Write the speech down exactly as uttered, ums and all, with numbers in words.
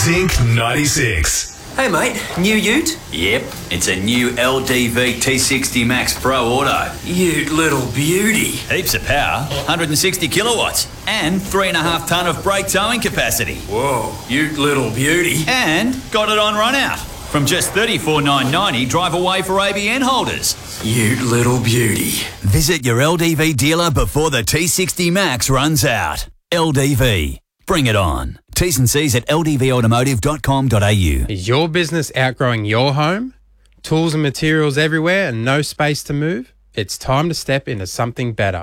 Zinc ninety-six. Hey mate, new ute? Yep, it's a new L D V T sixty Max Pro Auto. You little beauty. Heaps of power, one hundred sixty kilowatts, and three and a half tonne of brake towing capacity. Whoa, you little beauty. And got it on run out. From just thirty-four thousand nine hundred ninety, drive away for A B N holders. You little beauty. Visit your L D V dealer before the T sixty Max runs out. L D V. Bring it on. T's and C's at l d v automotive dot com dot a u. Is your business outgrowing your home? Tools and materials everywhere and no space to move? It's time to step into something better.